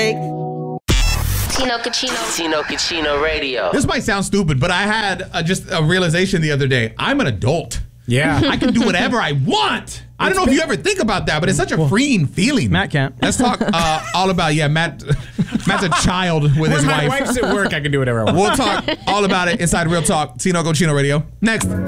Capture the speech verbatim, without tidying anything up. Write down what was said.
Tino Cucino. Tino Cucino Radio. This might sound stupid, but I had uh, just a realization the other day. I'm an adult. Yeah. I can do whatever I want. I don't know if you ever think about that, but it's such a freeing feeling. Matt can't. Let's talk uh, all about, yeah, Matt. Matt's a child with When his my wife. wife's at work, I can do whatever I want. We'll talk all about it inside Real Talk, Tino Cucino Radio. Next.